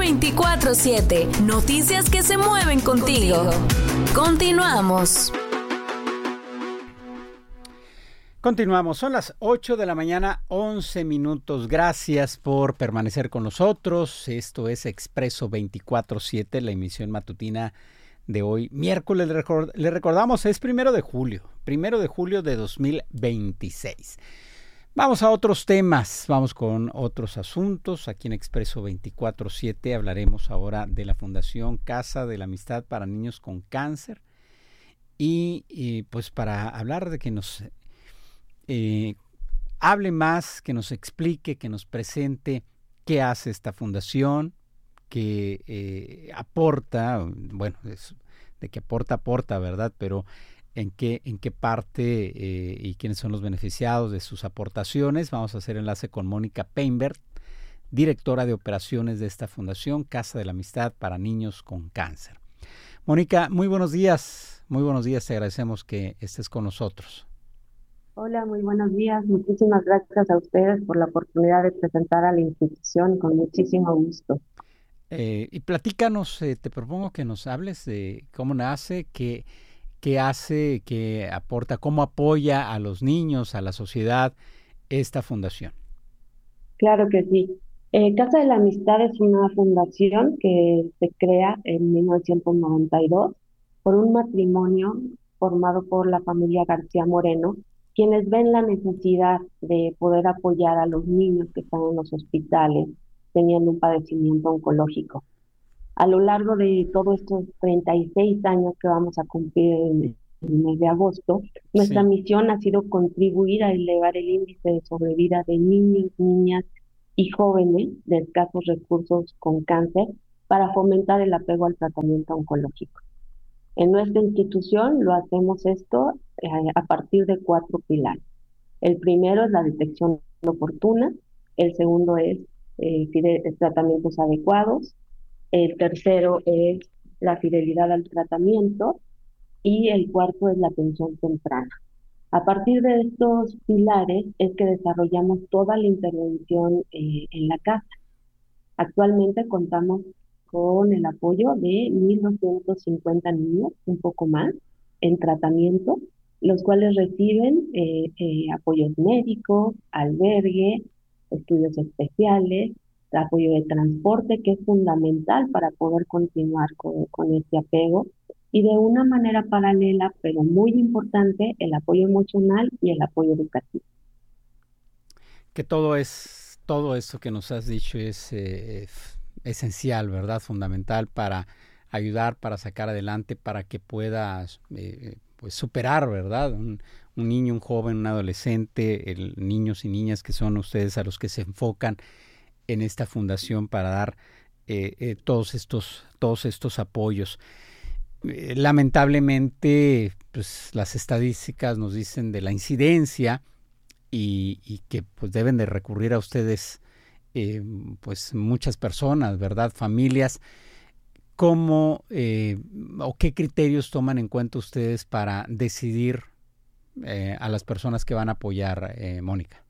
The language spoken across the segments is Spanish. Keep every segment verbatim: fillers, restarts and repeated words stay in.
veinticuatro siete. Noticias que se mueven contigo. Continuamos. Continuamos, son las ocho de la mañana, once minutos. Gracias por permanecer con nosotros. Esto es Expreso veinticuatro siete, la emisión matutina de hoy, miércoles. Le, record- le recordamos, es primero de julio, primero de julio de dos mil veintiséis. Vamos a otros temas, vamos con otros asuntos. Aquí en Expreso veinticuatro siete hablaremos ahora de la Fundación Casa de la Amistad para Niños con Cáncer. Y, y pues para hablar de que nos eh, hable más, que nos explique, que nos presente qué hace esta fundación, que eh, aporta, bueno, es, de que aporta, aporta, ¿verdad? Pero en qué, en qué parte eh, y quiénes son los beneficiados de sus aportaciones. Vamos a hacer enlace con Mónica Peinbert, directora de operaciones de esta fundación, Casa de la Amistad para Niños con Cáncer. Mónica, muy buenos días, muy buenos días, te agradecemos que estés con nosotros. Hola, muy buenos días. Muchísimas gracias a ustedes por la oportunidad de presentar a la institución con muchísimo gusto. Eh, y platícanos, eh, te propongo que nos hables de cómo nace, qué, qué hace, qué aporta, cómo apoya a los niños, a la sociedad, esta fundación. Claro que sí. Eh, Casa de la Amistad es una fundación que se crea en mil novecientos noventa y dos por un matrimonio formado por la familia García Moreno, quienes ven la necesidad de poder apoyar a los niños que están en los hospitales teniendo un padecimiento oncológico. A lo largo de todos estos treinta y seis años que vamos a cumplir en el mes de agosto, nuestra Sí. misión ha sido contribuir a elevar el índice de sobrevida de niños, niñas y jóvenes de escasos recursos con cáncer para fomentar el apego al tratamiento oncológico. En nuestra institución lo hacemos esto eh, a partir de cuatro pilares. El primero es la detección oportuna, el segundo es eh, fide- tratamientos adecuados, el tercero es la fidelidad al tratamiento y el cuarto es la atención temprana. A partir de estos pilares es que desarrollamos toda la intervención eh, en la casa. Actualmente contamos con el apoyo de mil doscientos cincuenta niños, un poco más, en tratamiento, los cuales reciben eh, eh, apoyos médicos, albergue, estudios especiales, apoyo de transporte, que es fundamental para poder continuar con, con este apego, y de una manera paralela, pero muy importante, el apoyo emocional y el apoyo educativo. Que todo es, todo esto que nos has dicho es eh, esencial, ¿verdad? Fundamental para ayudar, para sacar adelante, para que puedas eh, pues superar, ¿verdad? Un, un niño, un joven, un adolescente, el, niños y niñas que son ustedes a los que se enfocan en esta fundación para dar eh, eh, todos estos, todos estos apoyos. Eh, lamentablemente, pues las estadísticas nos dicen de la incidencia y, y que pues deben de recurrir a ustedes eh, pues muchas personas, ¿verdad? Familias. ¿Cómo eh, o qué criterios toman en cuenta ustedes para decidir eh, a las personas que van a apoyar, eh, Mónica?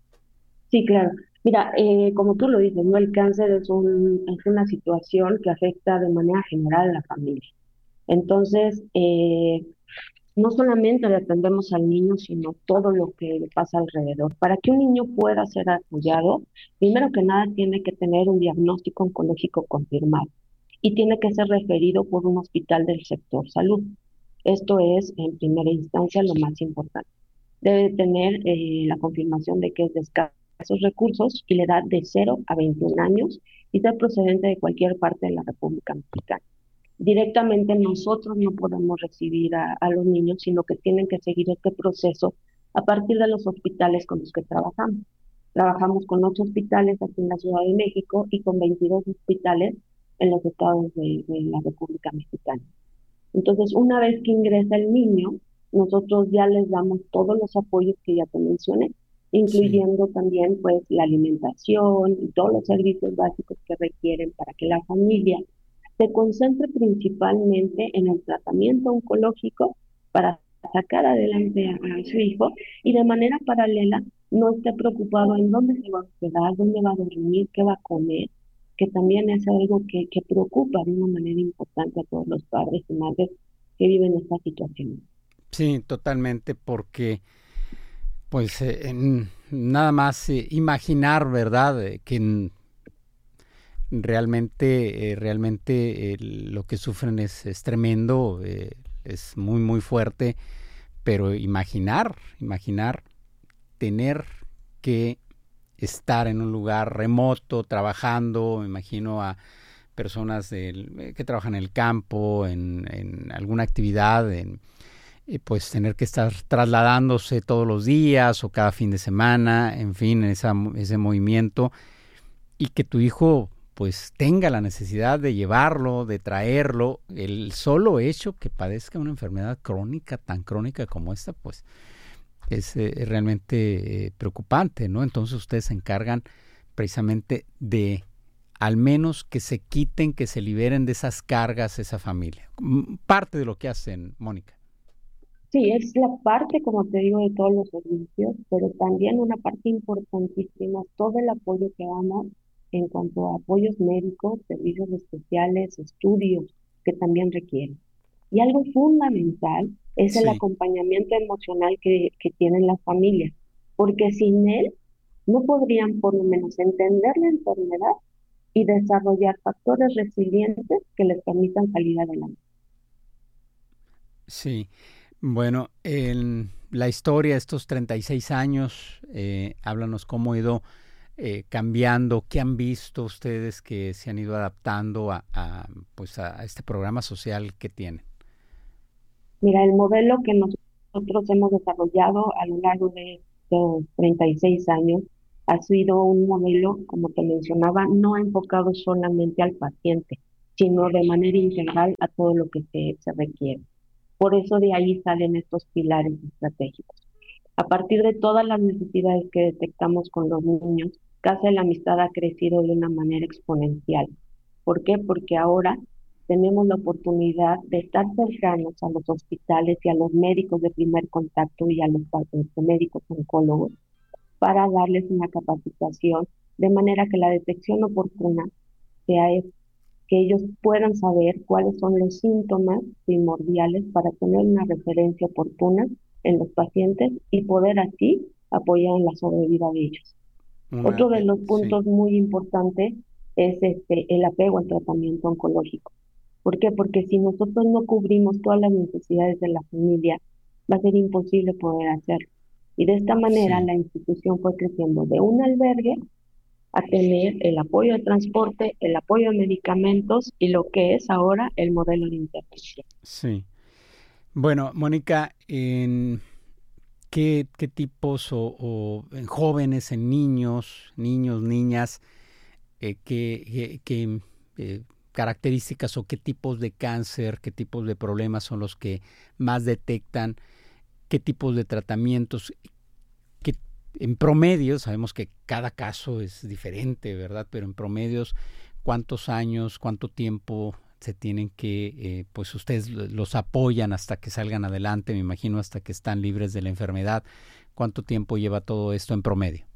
Sí, claro. Mira, eh, como tú lo dices, ¿no? El cáncer es un, es una situación que afecta de manera general a la familia. Entonces, eh, no solamente le atendemos al niño, sino todo lo que le pasa alrededor. Para que un niño pueda ser apoyado, primero que nada tiene que tener un diagnóstico oncológico confirmado y tiene que ser referido por un hospital del sector salud. Esto es, en primera instancia, lo más importante. Debe tener eh, la confirmación de que es de escasos recursos y la edad de cero a veintiún años y ser procedente de cualquier parte de la República Mexicana. Directamente nosotros no podemos recibir a, a los niños, sino que tienen que seguir este proceso a partir de los hospitales con los que trabajamos. Trabajamos con ocho hospitales aquí en la Ciudad de México y con veintidós hospitales en los estados de, de la República Mexicana. Entonces, una vez que ingresa el niño, nosotros ya les damos todos los apoyos que ya te mencioné, Sí. incluyendo también pues la alimentación y todos los servicios básicos que requieren para que la familia se concentre principalmente en el tratamiento oncológico para sacar adelante a, a su hijo y de manera paralela no esté preocupado en dónde se va a hospedar, dónde va a dormir, qué va a comer, que también es algo que, que preocupa de una manera importante a todos los padres y madres que viven esta situación. Sí, totalmente, porque pues eh, en, nada más eh, imaginar, ¿verdad? Eh, que en, realmente, eh, realmente eh, lo que sufren es, es tremendo, eh, es muy, muy fuerte, pero imaginar, imaginar tener que estar en un lugar remoto, trabajando, me imagino a personas del, que trabajan en el campo, en, en alguna actividad, en, eh, pues tener que estar trasladándose todos los días o cada fin de semana, en fin, esa, ese movimiento, y que tu hijo pues tenga la necesidad de llevarlo, de traerlo, el solo hecho que padezca una enfermedad crónica, tan crónica como esta, pues es eh, realmente eh, preocupante, ¿no? Entonces ustedes se encargan precisamente de al menos que se quiten, que se liberen de esas cargas esa familia. Parte de lo que hacen, Mónica. Sí, es la parte, como te digo, de todos los servicios, pero también una parte importantísima, todo el apoyo que damos en cuanto a apoyos médicos, servicios especiales, estudios que también requieren. Y algo fundamental es el Sí, acompañamiento emocional que, que tienen las familias, porque sin él no podrían por lo menos entender la enfermedad y desarrollar factores resilientes que les permitan salir adelante. sí. Bueno, en la historia, estos treinta y seis años, eh, háblanos cómo ha ido eh, cambiando, qué han visto ustedes que se han ido adaptando a, a, pues a este programa social que tienen. Mira, el modelo que nosotros hemos desarrollado a lo largo de estos treinta y seis años ha sido un modelo, como te mencionaba, no enfocado solamente al paciente, sino de manera integral a todo lo que se, se requiere. Por eso de ahí salen estos pilares estratégicos. A partir de todas las necesidades que detectamos con los niños, Casa de la Amistad ha crecido de una manera exponencial. ¿Por qué? Porque ahora tenemos la oportunidad de estar cercanos a los hospitales y a los médicos de primer contacto y a los médicos oncólogos para darles una capacitación de manera que la detección oportuna sea que ellos puedan saber cuáles son los síntomas primordiales para tener una referencia oportuna en los pacientes y poder así apoyar en la sobrevida de ellos. Una, Otro de eh, los sí, puntos muy importantes es este, el apego al tratamiento oncológico. ¿Por qué? Porque si nosotros no cubrimos todas las necesidades de la familia, va a ser imposible poder hacerlo. Y de esta manera sí. la institución fue creciendo de un albergue a tener el apoyo de transporte, el apoyo de medicamentos y lo que es ahora el modelo de intervención. Sí. Bueno, Mónica, ¿en qué, qué tipos o, o en jóvenes, en niños, niños, niñas, eh, qué, qué- qué, eh, características o qué tipos de cáncer, qué tipos de problemas son los que más detectan, qué tipos de tratamientos, qué, en promedio, sabemos que cada caso es diferente, ¿verdad? Pero en promedios, ¿cuántos años, cuánto tiempo se tienen que, eh, pues ustedes los apoyan hasta que salgan adelante, me imagino, hasta que están libres de la enfermedad? ¿Cuánto tiempo lleva todo esto en promedio?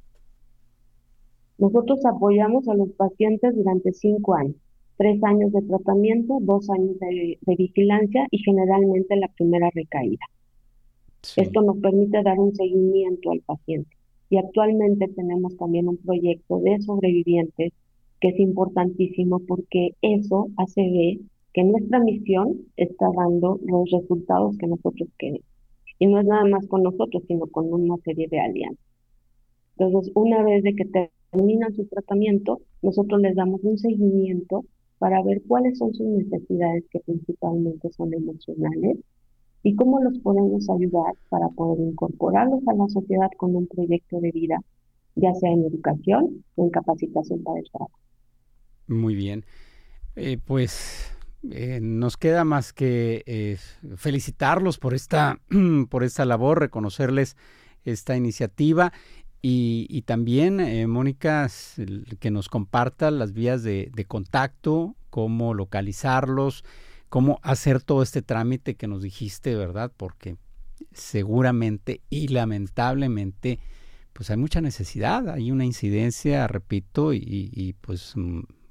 Nosotros apoyamos a los pacientes durante cinco años, tres años de tratamiento, dos años de, de vigilancia y generalmente la primera recaída. Sí, Esto nos permite dar un seguimiento al paciente. Y actualmente tenemos también un proyecto de sobrevivientes que es importantísimo porque eso hace ver que nuestra misión está dando los resultados que nosotros queremos. Y no es nada más con nosotros, sino con una serie de alianzas. Entonces, una vez de que terminan su tratamiento, nosotros les damos un seguimiento para ver cuáles son sus necesidades, que principalmente son emocionales, y cómo los podemos ayudar para poder incorporarlos a la sociedad con un proyecto de vida, ya sea en educación o en capacitación para el trabajo. muy bien. Eh, pues eh, nos queda más que eh, felicitarlos por esta, por esta labor, reconocerles esta iniciativa y, y también, eh, Mónica, s- que nos comparta las vías de, de contacto, cómo localizarlos, cómo hacer todo este trámite que nos dijiste, ¿verdad? Porque seguramente y lamentablemente pues hay mucha necesidad, hay una incidencia, repito, y, y pues mm,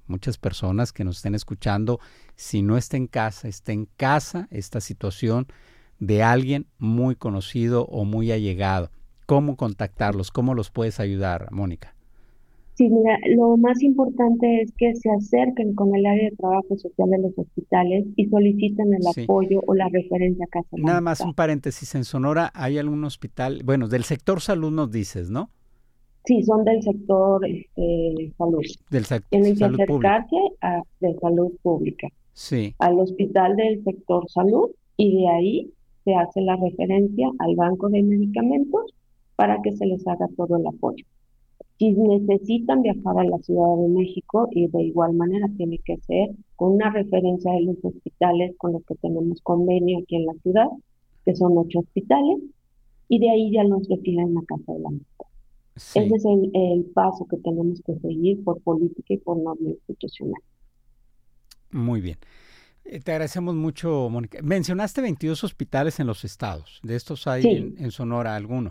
muchas personas que nos estén escuchando, si no está en casa, está en casa esta situación de alguien muy conocido o muy allegado. ¿Cómo contactarlos? ¿Cómo los puedes ayudar, Mónica? Sí, mira, lo más importante es que se acerquen con el área de trabajo social de los hospitales y soliciten el Sí. apoyo o la referencia a casa. de Nada la más Amistad. un paréntesis, en Sonora hay algún hospital, bueno, del sector salud nos dices, ¿no? Sí, son del sector este, salud. Del sec- Tienen que salud pública. acercarse a de salud pública, Sí, al hospital del sector salud, y de ahí se hace la referencia al banco de medicamentos para que se les haga todo el apoyo. Si necesitan viajar a la Ciudad de México, y de igual manera tiene que ser con una referencia de los hospitales con los que tenemos convenio aquí en la ciudad, que son ocho hospitales, y de ahí ya los refieren a Casa de la Amistad. sí. Ese es el, el paso que tenemos que seguir por política y por norma institucional. Muy bien. Eh, Te agradecemos mucho, Mónica. Mencionaste veintidós hospitales en los estados. ¿De estos hay Sí. en, en Sonora alguno?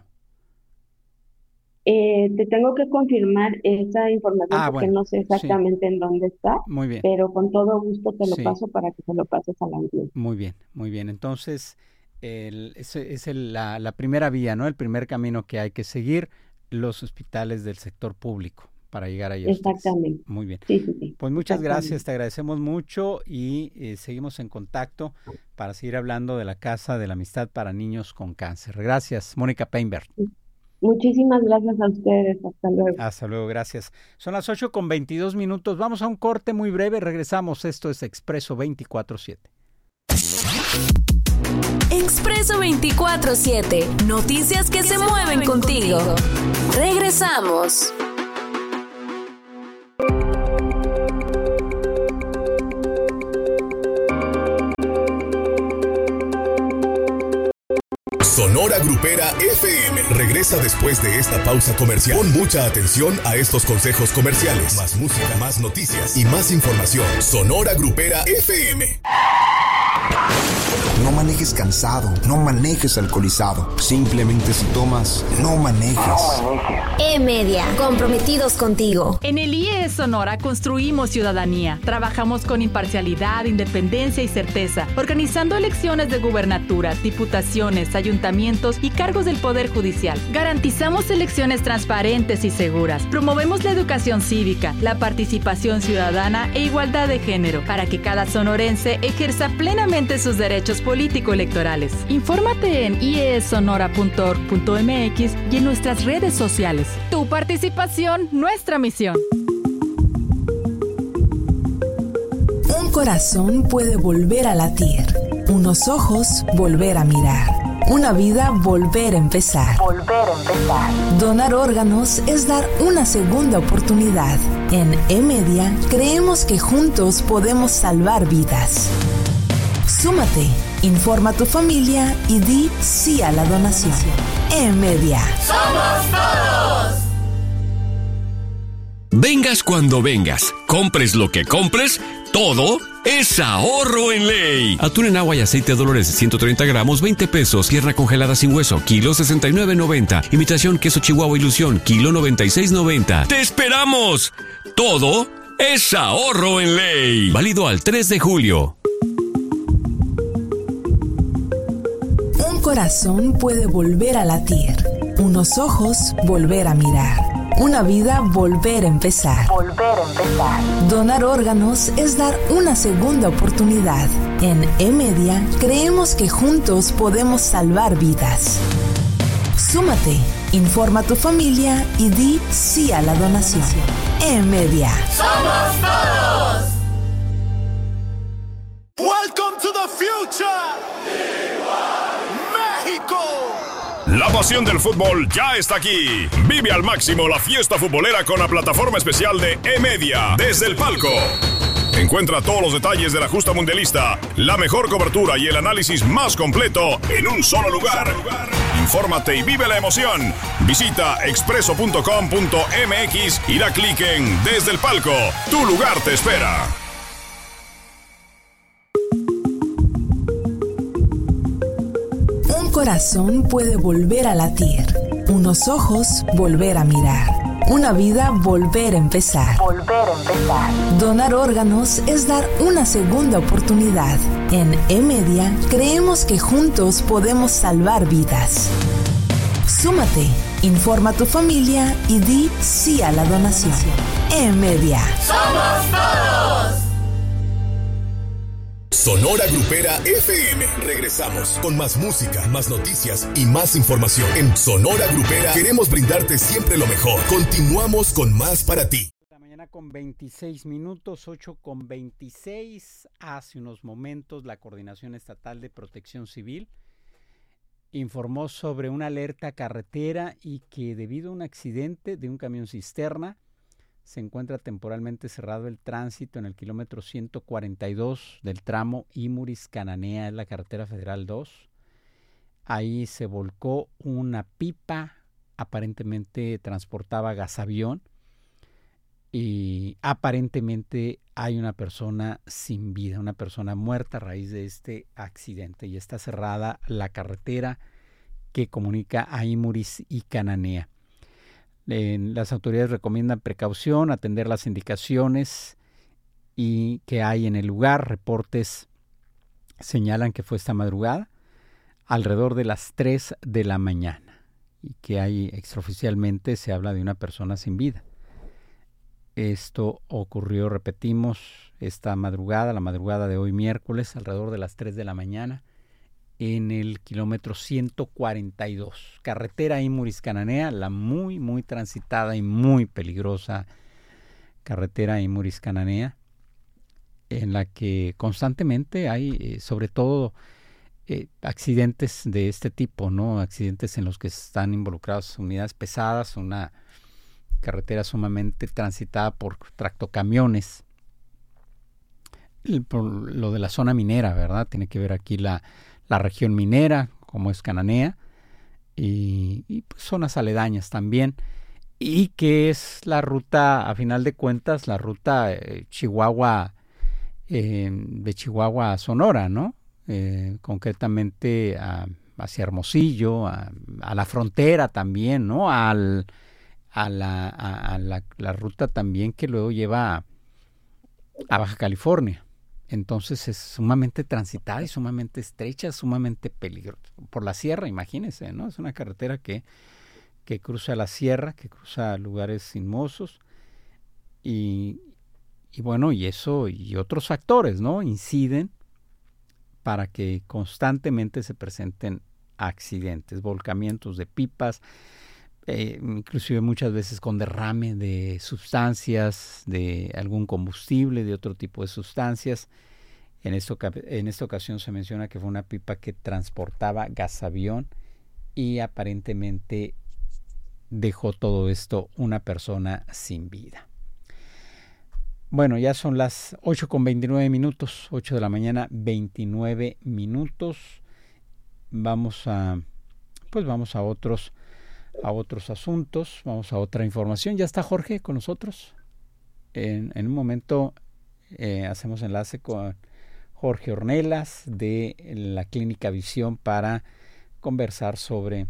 Eh, te tengo que confirmar esa información Ah, porque bueno, no sé sí. exactamente en dónde está, Muy bien, pero con todo gusto te lo Sí. paso para que se lo pases a la audiencia. muy bien, muy bien. Entonces, el, es, es el- la, la primera vía, ¿no? El primer camino que hay que seguir, los hospitales del sector público para llegar ahí a ustedes. Exactamente. Muy bien. Sí, sí, sí. Pues muchas Exactamente. gracias, te agradecemos mucho y eh, seguimos en contacto para seguir hablando de la Casa de la Amistad para Niños con Cáncer. Gracias, Mónica Peinberg. Muchísimas gracias a ustedes. Hasta luego. Hasta luego, gracias. Son las ocho con veintidós minutos. Vamos a un corte muy breve. Regresamos. Esto es Expreso veinticuatro siete. Expreso veinticuatro siete. Noticias que se mueven contigo. Regresamos. Sonora Grupera F M regresa después de esta pausa comercial. Pon mucha atención a estos consejos comerciales. Más música, más noticias y más información. Sonora Grupera F M. No manejes cansado, no manejes alcoholizado. Simplemente si tomas, no manejes. E-Media, comprometidos contigo. En el I E S Sonora construimos ciudadanía. Trabajamos con imparcialidad, independencia y certeza, organizando elecciones de gubernaturas, diputaciones, ayuntamientos y cargos del Poder Judicial. Garantizamos elecciones transparentes y seguras. Promovemos la educación cívica, la participación ciudadana e igualdad de género, para que cada sonorense ejerza plenamente sus derechos político-electorales. Infórmate en i e s sonora punto org punto m x y en nuestras redes sociales. Tu participación, nuestra misión. Un corazón puede volver a latir, unos ojos volver a mirar, una vida volver a empezar. Volver a empezar. Donar órganos es dar una segunda oportunidad. En E-Media creemos que juntos podemos salvar vidas. Súmate, informa a tu familia y di sí a la donación. E-Media. Vengas cuando vengas, compres lo que compres, todo es ahorro en ley. Atún en agua y aceite Dolores de ciento treinta gramos, veinte pesos. Sierra congelada sin hueso, kilo sesenta y nueve noventa. Imitación queso Chihuahua Ilusión, kilo noventa y seis noventa. ¡Te esperamos! Todo es ahorro en ley. Válido al tres de julio. Un corazón puede volver a latir, unos ojos volver a mirar, una vida volver a empezar. Volver a empezar. Donar órganos es dar una segunda oportunidad. En E-Media creemos que juntos podemos salvar vidas. Súmate, informa a tu familia y di sí a la donación. E-Media. Welcome to the future. México. La pasión del fútbol ya está aquí. Vive al máximo la fiesta futbolera con la plataforma especial de E-Media desde el palco. Encuentra todos los detalles de la justa mundialista, la mejor cobertura y el análisis más completo en un solo lugar. Infórmate y vive la emoción. Visita expreso punto com punto m x y da clic en Desde el Palco. Tu lugar te espera. Un corazón puede volver a latir, unos ojos volver a mirar, Una vida volver a empezar. Volver a empezar. Donar órganos es dar una segunda oportunidad. En eMedia creemos que juntos podemos salvar vidas. Súmate, informa a tu familia y di sí a la donación. eMedia. ¡Somos todos! Sonora Grupera F M. Regresamos con más música, más noticias y más información. En Sonora Grupera queremos brindarte siempre lo mejor. Continuamos con más para ti. La mañana con veintiséis minutos, ocho con veintiséis. Hace unos momentos la Coordinación Estatal de Protección Civil informó sobre una alerta carretera y que debido a un accidente de un camión cisterna se encuentra temporalmente cerrado el tránsito en el kilómetro ciento cuarenta y dos del tramo Imuris-Cananea, en la carretera federal dos. Ahí se volcó una pipa, aparentemente transportaba gasavión y aparentemente hay una persona sin vida, una persona muerta a raíz de este accidente y está cerrada la carretera que comunica a Imuris y Cananea. Las autoridades recomiendan precaución, atender las indicaciones y que hay en el lugar. Reportes señalan que fue esta madrugada alrededor de las tres de la mañana y que hay extraoficialmente se habla de una persona sin vida. Esto ocurrió, repetimos, esta madrugada, la madrugada de hoy miércoles, alrededor de las tres de la mañana, en el kilómetro ciento cuarenta y dos, carretera Imuris-Cananea, la muy, muy transitada y muy peligrosa carretera Imuris-Cananea, en la que constantemente hay, eh, sobre todo, eh, accidentes de este tipo, ¿no? Accidentes en los que están involucradas unidades pesadas, una carretera sumamente transitada por tractocamiones. Por lo de la zona minera, ¿verdad? Tiene que ver aquí la la región minera, como es Cananea, y, y pues zonas aledañas también, y que es la ruta, a final de cuentas, la ruta eh, Chihuahua, eh, de Chihuahua a Sonora, ¿no? Eh, concretamente a, hacia Hermosillo, a, a la frontera también, ¿no? Al, a la, a, a la, la ruta también que luego lleva a, a Baja California. Entonces es sumamente transitada y sumamente estrecha, sumamente peligrosa. Por la sierra, imagínense, ¿no? Es una carretera que, que cruza la sierra, que cruza lugares sinuosos. Y, y bueno, y eso y otros factores, ¿no? Inciden para que constantemente se presenten accidentes, volcamientos de pipas, eh, inclusive muchas veces con derrame de sustancias, de algún combustible, de otro tipo de sustancias. En, esto, en esta ocasión se menciona que fue una pipa que transportaba gasavión y aparentemente dejó todo esto una persona sin vida. Bueno, ya son las ocho con veintinueve minutos, ocho de la mañana, veintinueve minutos. Vamos a, pues vamos a otros a otros asuntos, vamos a otra información. Ya está Jorge con nosotros. En, en un momento eh, hacemos enlace con Jorge Ornelas de la Clínica Visión para conversar sobre,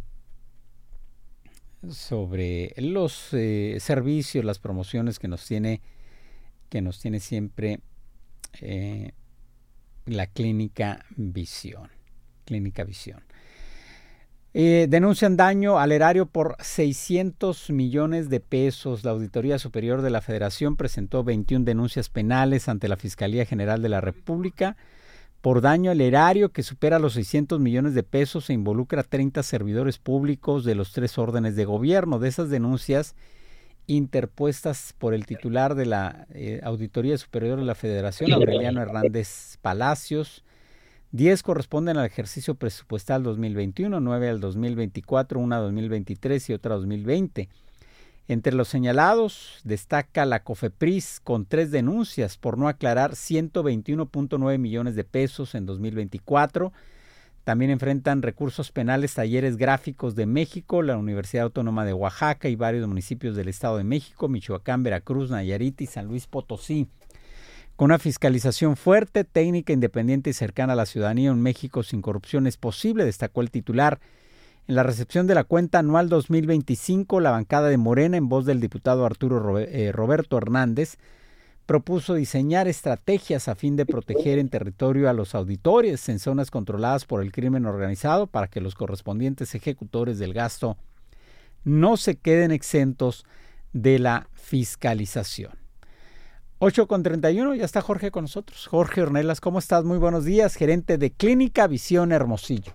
sobre los eh, servicios, las promociones que nos tiene, que nos tiene siempre eh, la Clínica Visión. Clínica Visión. Eh, denuncian daño al erario por seiscientos millones de pesos. La Auditoría Superior de la Federación presentó veintiuna denuncias penales ante la Fiscalía General de la República por daño al erario que supera los seiscientos millones de pesos e involucra a treinta servidores públicos de los tres órdenes de gobierno. De esas denuncias interpuestas por el titular de la eh, Auditoría Superior de la Federación, Aureliano Hernández Palacios, diez corresponden al ejercicio presupuestal dos mil veintiuno, nueve al dos mil veinticuatro, una dos mil veintitrés y otra dos mil veinte. Entre los señalados destaca la COFEPRIS con tres denuncias por no aclarar ciento veintiuno punto nueve millones de pesos en dos mil veinticuatro. También enfrentan recursos penales Talleres Gráficos de México, la Universidad Autónoma de Oaxaca y varios municipios del Estado de México, Michoacán, Veracruz, Nayarit y San Luis Potosí. Con una fiscalización fuerte, técnica, independiente y cercana a la ciudadanía, un México sin corrupción es posible, destacó el titular. En la recepción de la cuenta anual dos mil veinticinco, la bancada de Morena, en voz del diputado Arturo eh, Roberto Hernández, propuso diseñar estrategias a fin de proteger en territorio a los auditores en zonas controladas por el crimen organizado para que los correspondientes ejecutores del gasto no se queden exentos de la fiscalización. ocho con treinta y uno, ya está Jorge con nosotros. Jorge Ornelas, ¿cómo estás? Muy buenos días, gerente de Clínica Visión Hermosillo.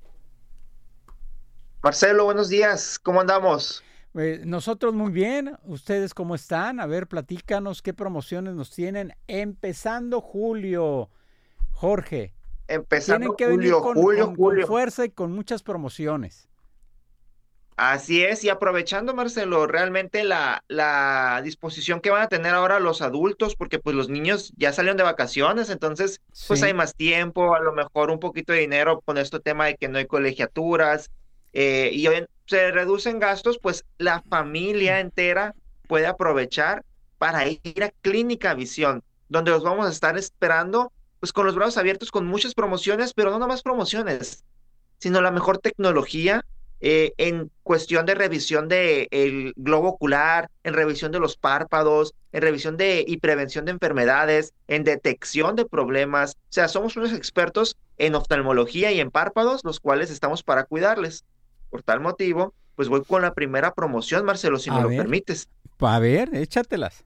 Marcelo, buenos días, ¿cómo andamos? Eh, nosotros muy bien, ¿ustedes cómo están? A ver, platícanos qué promociones nos tienen, empezando julio, Jorge. Empezando Tienen que julio, venir con, julio, con, julio. con fuerza y con muchas promociones. Así es, y aprovechando, Marcelo, realmente la, la disposición que van a tener ahora los adultos, porque pues los niños ya salieron de vacaciones, entonces pues Sí. hay más tiempo, a lo mejor un poquito de dinero con este tema de que no hay colegiaturas, eh, y hoy se reducen gastos, pues la familia entera puede aprovechar para ir a Clínica Visión, donde los vamos a estar esperando pues con los brazos abiertos, con muchas promociones, pero no nomás promociones, sino la mejor tecnología eh, en cuestión de revisión de el globo ocular, en revisión de los párpados, en revisión de y prevención de enfermedades, en detección de problemas. O sea, somos unos expertos en oftalmología y en párpados, los cuales estamos para cuidarles. Por tal motivo, pues voy con la primera promoción, Marcelo, si A me lo ver. permites. A ver, échatelas.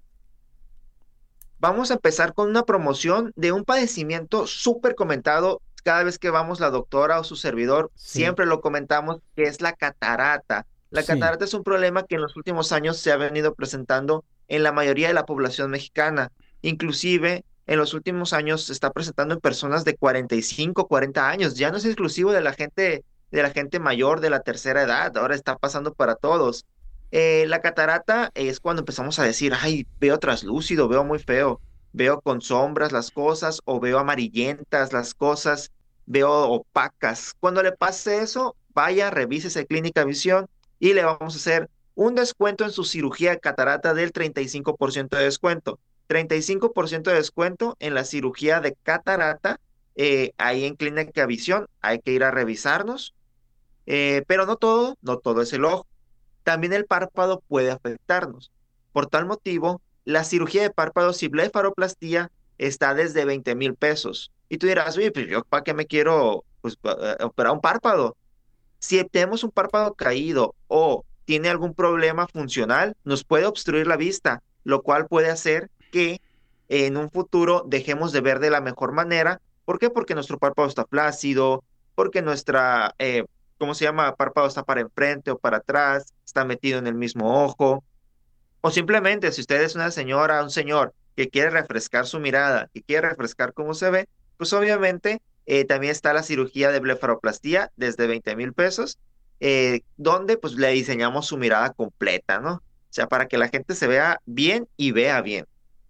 Vamos a empezar con una promoción de un padecimiento súper comentado. Cada vez que vamos la doctora o su servidor, Sí. siempre lo comentamos, que es la catarata. La Sí. catarata es un problema que en los últimos años se ha venido presentando en la mayoría de la población mexicana. Inclusive, en los últimos años se está presentando en personas de cuarenta y cinco, cuarenta años. Ya no es exclusivo de la gente, de la gente mayor de la tercera edad. Ahora está pasando para todos. Eh, la catarata es cuando empezamos a decir, ay, veo traslúcido, veo muy feo, veo con sombras las cosas o veo amarillentas las cosas, veo opacas. Cuando le pase eso, vaya, revísese Clínica Visión y le vamos a hacer un descuento en su cirugía de catarata del treinta y cinco por ciento de descuento. treinta y cinco por ciento de descuento en la cirugía de catarata, eh, ahí en Clínica Visión. Hay que ir a revisarnos, eh, pero no todo, no todo es el ojo. También el párpado puede afectarnos. Por tal motivo, la cirugía de párpados y blefaroplastía está desde veinte mil pesos. Y tú dirás, oye, pues yo para qué me quiero pues, uh, operar un párpado. Si tenemos un párpado caído o tiene algún problema funcional, nos puede obstruir la vista, lo cual puede hacer que en un futuro dejemos de ver de la mejor manera. ¿Por qué? Porque nuestro párpado está flácido, porque nuestra... Eh, ¿cómo se llama? Párpado está para enfrente o para atrás, está metido en el mismo ojo. O simplemente, si usted es una señora, un señor que quiere refrescar su mirada, que quiere refrescar cómo se ve, pues obviamente eh, también está la cirugía de blefaroplastía desde veinte mil pesos, eh, donde pues le diseñamos su mirada completa, ¿no? O sea, para que la gente se vea bien y vea bien.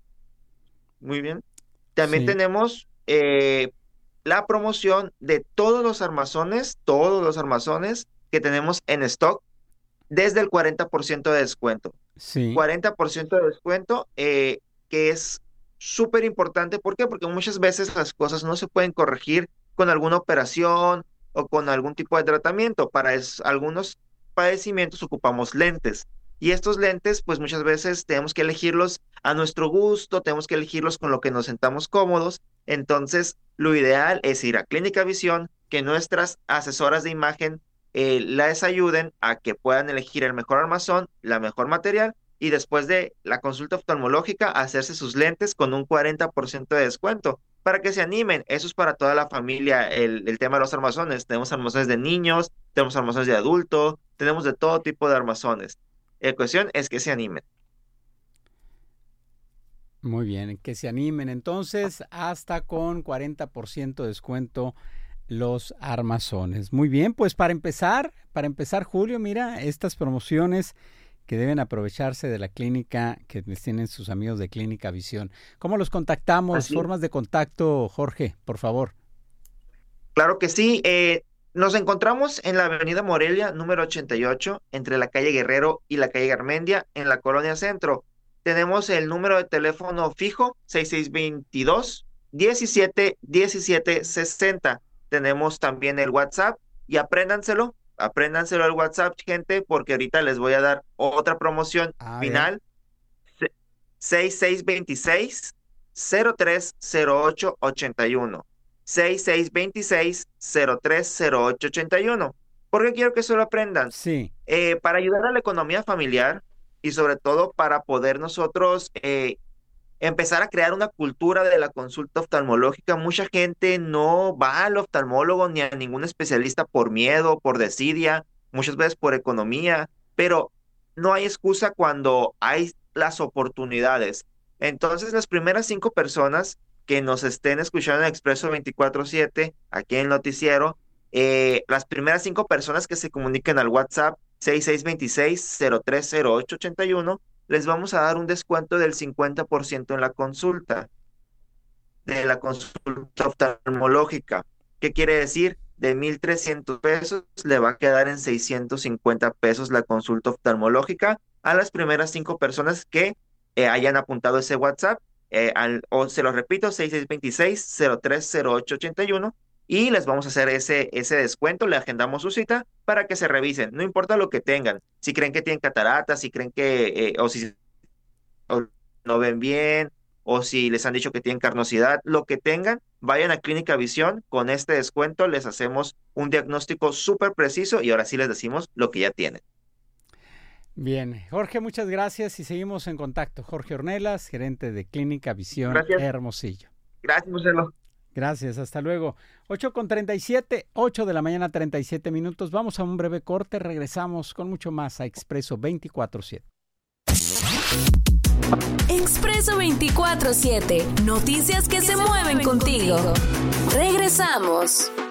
Muy bien. También Sí. tenemos... Eh, la promoción de todos los armazones, todos los armazones que tenemos en stock, desde el cuarenta por ciento de descuento. Sí. cuarenta por ciento de descuento, eh, que es súper importante. ¿Por qué? Porque muchas veces las cosas no se pueden corregir con alguna operación o con algún tipo de tratamiento. Para es, algunos padecimientos ocupamos lentes. Y estos lentes, pues muchas veces tenemos que elegirlos a nuestro gusto, tenemos que elegirlos con lo que nos sentamos cómodos. Entonces, lo ideal es ir a Clínica Visión, que nuestras asesoras de imagen eh, les ayuden a que puedan elegir el mejor armazón, la mejor material, y después de la consulta oftalmológica, hacerse sus lentes con un cuarenta por ciento de descuento, para que se animen. Eso es para toda la familia, el, el tema de los armazones. Tenemos armazones de niños, tenemos armazones de adultos, tenemos de todo tipo de armazones. La cuestión es que se animen. Muy bien, que se animen entonces hasta con cuarenta por ciento de descuento los armazones. Muy bien, pues para empezar, para empezar Julio, mira, estas promociones que deben aprovecharse de la clínica que les tienen sus amigos de Clínica Visión. ¿Cómo los contactamos? Así. Formas de contacto, Jorge, por favor. Claro que sí. Eh, nos encontramos en la avenida Morelia, número ochenta y ocho, entre la calle Guerrero y la calle Garmendia, en la colonia Centro. Tenemos el número de teléfono fijo, seis seis dos, diecisiete, diecisiete, sesenta. Tenemos también el WhatsApp y apréndanselo, Apréndanselo al WhatsApp, gente, porque ahorita les voy a dar otra promoción a final. seis seis dos seis, cero tres cero ocho ocho uno. seis seis dos seis, cero tres cero ocho ocho uno. ¿Por qué quiero que eso lo aprendan? Sí. Eh, para ayudar a la economía familiar y sobre todo para poder nosotros eh, empezar a crear una cultura de la consulta oftalmológica. Mucha gente no va al oftalmólogo ni a ningún especialista por miedo, por desidia, muchas veces por economía, pero no hay excusa cuando hay las oportunidades. Entonces, las primeras cinco personas que nos estén escuchando en Expreso veinticuatro siete, aquí en el noticiero, eh, las primeras cinco personas que se comuniquen al WhatsApp seis seis dos seis, cero tres cero ocho ocho uno, les vamos a dar un descuento del cincuenta por ciento en la consulta, de la consulta oftalmológica. ¿Qué quiere decir? De mil trescientos pesos le va a quedar en seiscientos cincuenta pesos la consulta oftalmológica a las primeras cinco personas que eh, hayan apuntado ese WhatsApp, eh, al, o se lo repito, seis seis dos seis, cero tres cero ocho ocho uno, y les vamos a hacer ese, ese descuento, le agendamos su cita para que se revisen, no importa lo que tengan, si creen que tienen cataratas, si creen que, eh, o si o no ven bien, o si les han dicho que tienen carnosidad, lo que tengan, vayan a Clínica Visión, con este descuento les hacemos un diagnóstico súper preciso y ahora sí les decimos lo que ya tienen. Bien, Jorge, muchas gracias y seguimos en contacto. Jorge Ornelas, gerente de Clínica Visión Gracias. Hermosillo. Gracias, Marcelo. Gracias, hasta luego. ocho con treinta y siete, ocho de la mañana, treinta y siete minutos. Vamos a un breve corte, regresamos con mucho más a Expreso veinticuatro siete. Expreso veinticuatro siete, noticias que se mueven contigo. Regresamos.